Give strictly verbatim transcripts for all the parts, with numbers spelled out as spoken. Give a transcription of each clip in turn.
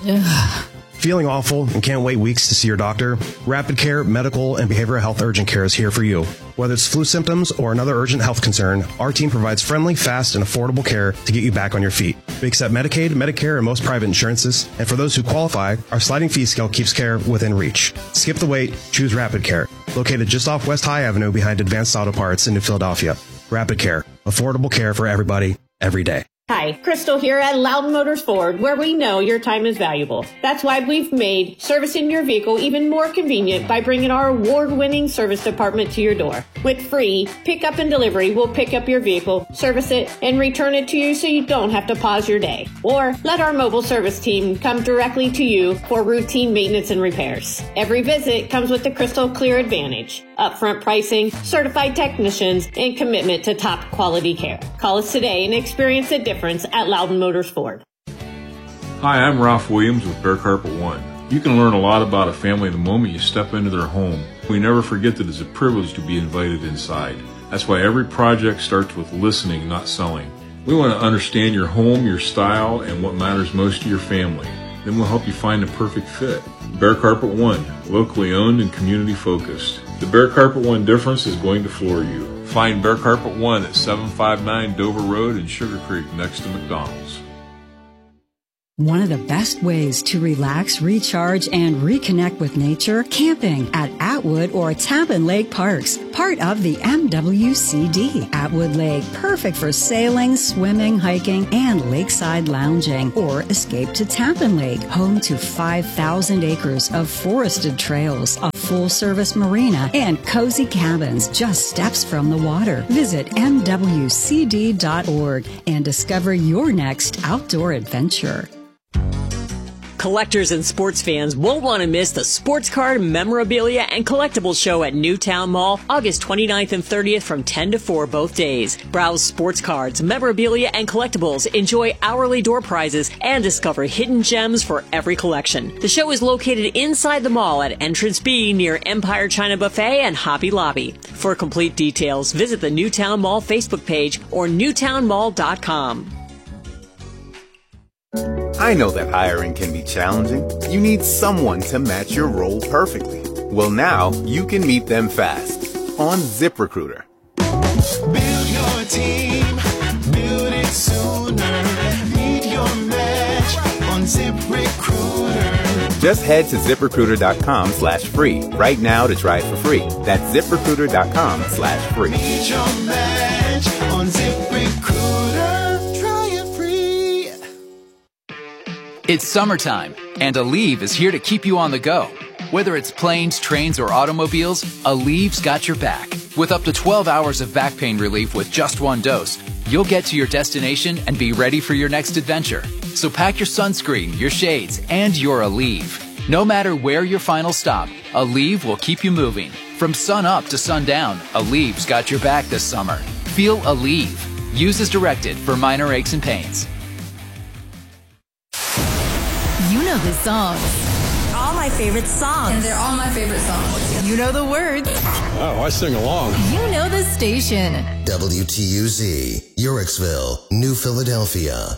Ugh. Feeling awful and can't wait weeks to see your doctor? Rapid Care Medical and Behavioral Health Urgent Care is here for you. Whether it's flu symptoms or another urgent health concern, our team provides friendly, fast, and affordable care to get you back on your feet. We accept Medicaid, Medicare, and most private insurances. And for those who qualify, our sliding fee scale keeps care within reach. Skip the wait. Choose Rapid Care. Located just off West High Avenue behind Advanced Auto Parts in New Philadelphia. Rapid Care. Affordable care for everybody, every day. Hi, Crystal here at Loudon Motors Ford, where we know your time is valuable. That's why we've made servicing your vehicle even more convenient by bringing our award-winning service department to your door. With free pickup and delivery, we'll pick up your vehicle, service it, and return it to you so you don't have to pause your day. Or let our mobile service team come directly to you for routine maintenance and repairs. Every visit comes with the Crystal Clear Advantage, upfront pricing, certified technicians, and commitment to top quality care. Call us today and experience the difference at Loudon Motors Ford. Hi, I'm Ralph Williams with Bear Carpet One. You can learn a lot about a family the moment you step into their home. We never forget that it's a privilege to be invited inside. That's why every project starts with listening, not selling. We want to understand your home, your style, and what matters most to your family. Then we'll help you find the perfect fit. Bear Carpet One, locally owned and community focused. The Bear Carpet One difference is going to floor you. Find Bear Carpet One at seven five nine Dover Road in Sugar Creek next to McDonald's. One of the best ways to relax, recharge, and reconnect with nature, camping at Atwood or Tappan Lake Parks, part of the M W C D. Atwood Lake, perfect for sailing, swimming, hiking, and lakeside lounging. Or escape to Tappan Lake, home to five thousand acres of forested trails, a full-service marina, and cozy cabins just steps from the water. Visit M W C D dot org and discover your next outdoor adventure. Collectors and sports fans won't want to miss the Sports Card, Memorabilia, and Collectibles Show at Newtown Mall, August twenty-ninth and thirtieth from ten to four both days. Browse sports cards, memorabilia, and collectibles, enjoy hourly door prizes, and discover hidden gems for every collection. The show is located inside the mall at Entrance B near Empire China Buffet and Hobby Lobby. For complete details, visit the Newtown Mall Facebook page or newtown mall dot com. I know that hiring can be challenging. You need someone to match your role perfectly. Well, now you can meet them fast on ZipRecruiter. Build your team, build it sooner. Meet your match on ZipRecruiter. Just head to ZipRecruiter.com slash free right now to try it for free. That's ZipRecruiter.com slash free. Meet your match on ZipRecruiter. It's summertime, and Aleve is here to keep you on the go. Whether it's planes, trains, or automobiles, Aleve's got your back. With up to twelve hours of back pain relief with just one dose, you'll get to your destination and be ready for your next adventure. So pack your sunscreen, your shades, and your Aleve. No matter where your final stop, Aleve will keep you moving. From sun up to sundown, Aleve's got your back this summer. Feel Aleve. Use as directed for minor aches and pains. You know the songs. All my favorite songs. And they're all my favorite songs. You know the words. Oh, I sing along. You know the station. W T U Z, Yorksville, New Philadelphia.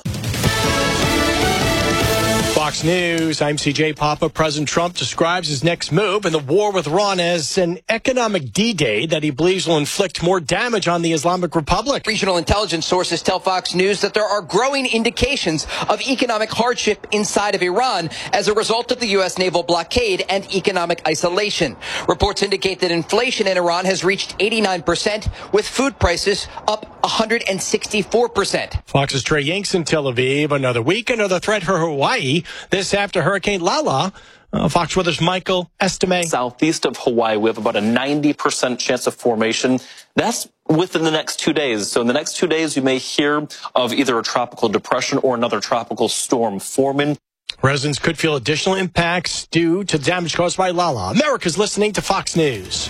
Fox News, I'm C J Papa. President Trump describes his next move in the war with Iran as an economic D-Day that he believes will inflict more damage on the Islamic Republic. Regional intelligence sources tell Fox News that there are growing indications of economic hardship inside of Iran as a result of the U S naval blockade and economic isolation. Reports indicate that inflation in Iran has reached eighty-nine percent, with food prices up one hundred sixty-four percent. Fox's Trey Yanks in Tel Aviv. Another week, another threat for Hawaii. This after Hurricane Lala. Uh, Fox Weather's Michael Estime. Southeast of Hawaii, we have about a ninety percent chance of formation. That's within the next two days. So in the next two days, you may hear of either a tropical depression or another tropical storm forming. Residents could feel additional impacts due to damage caused by Lala. America's listening to Fox News.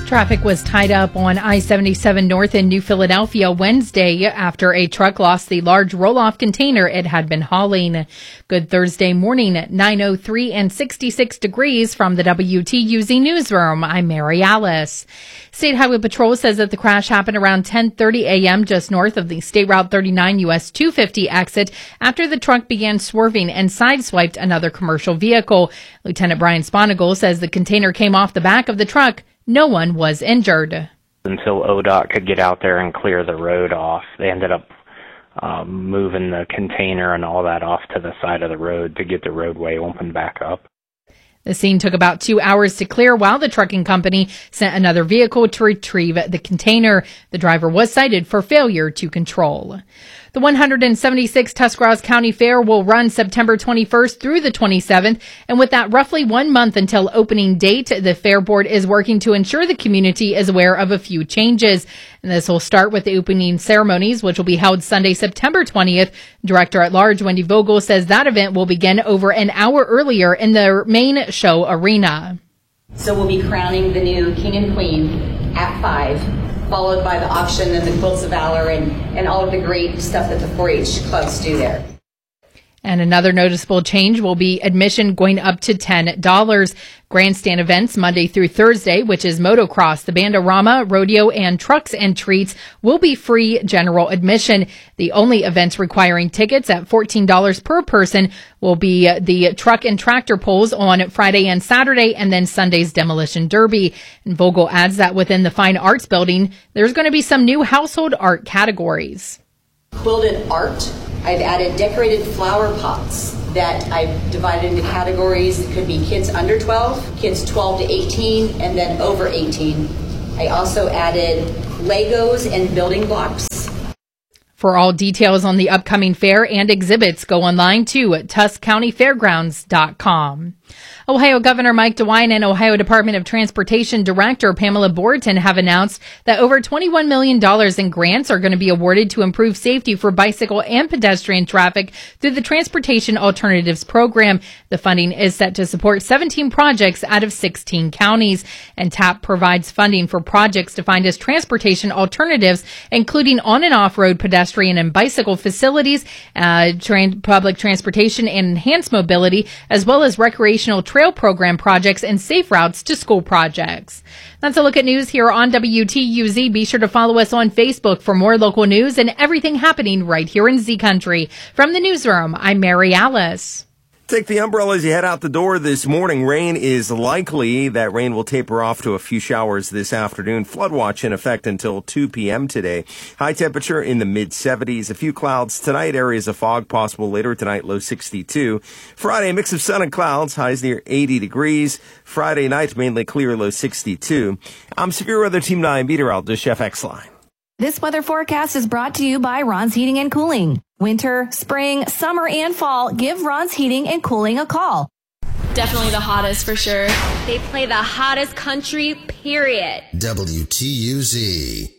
Traffic was tied up on I seventy-seven North in New Philadelphia Wednesday after a truck lost the large roll-off container it had been hauling. Good Thursday morning at nine oh three and sixty-six degrees from the W T U Z newsroom. I'm Mary Alice. State Highway Patrol says that the crash happened around ten thirty a.m. just north of the State Route thirty-nine U S two fifty exit after the truck began swerving and sideswiped another commercial vehicle. Lieutenant Brian Sponigal says the container came off the back of the truck. No one was injured. Until O D O T could get out there and clear the road off, they ended up um, moving the container and all that off to the side of the road to get the roadway opened back up. The scene took about two hours to clear while the trucking company sent another vehicle to retrieve the container. The driver was cited for failure to control. The one hundred seventy-sixth Tuscarawas County Fair will run September twenty-first through the twenty-seventh. And with that roughly one month until opening date, the Fair Board is working to ensure the community is aware of a few changes. And this will start with the opening ceremonies, which will be held Sunday, September twentieth. Director at Large Wendy Vogel says that event will begin over an hour earlier in the main show arena. So we'll be crowning the new king and queen at five, followed by the auction and the quilts of valor and, and all of the great stuff that the four H clubs do there. And another noticeable change will be admission going up to ten dollars. Grandstand events Monday through Thursday, which is motocross, the Bandorama, rodeo, and trucks and treats, will be free general admission. The only events requiring tickets at fourteen dollars per person will be the truck and tractor pulls on Friday and Saturday, and then Sunday's demolition derby. And Vogel adds that within the Fine Arts building, there's going to be some new household art categories. Quilted art. I've added decorated flower pots that I've divided into categories. It could be kids under twelve, kids twelve to eighteen, and then over eighteen. I also added Legos and building blocks. For all details on the upcoming fair and exhibits, go online to tusk county fairgrounds dot com. Ohio Governor Mike DeWine and Ohio Department of Transportation Director Pamela Borton have announced that over twenty-one million dollars in grants are going to be awarded to improve safety for bicycle and pedestrian traffic through the Transportation Alternatives Program. The funding is set to support seventeen projects out of sixteen counties, and T A P provides funding for projects defined as transportation alternatives, including on and off-road pedestrian and bicycle facilities, uh, tra- public transportation and enhanced mobility, as well as recreational trail program projects and safe routes to school projects. That's a look at news here on W T U Z. Be sure to follow us on Facebook for more local news and everything happening right here in Z Country. From the newsroom, I'm Mary Alice. Take the umbrella as you head out the door this morning. Rain is likely. That rain will taper off to a few showers this afternoon. Flood watch in effect until two p.m. today. High temperature in the mid seventies. A few clouds tonight. Areas of fog possible later tonight. Low sixty-two. Friday, a mix of sun and clouds. Highs near eighty degrees. Friday night, mainly clear. Low sixty-two. I'm Severe Weather Team nine meteorologist Chef X-Line. This weather forecast is brought to you by Ron's Heating and Cooling. Winter, spring, summer, and fall, give Ron's Heating and Cooling a call. Definitely the hottest for sure. They play the hottest country, period. W T U Z.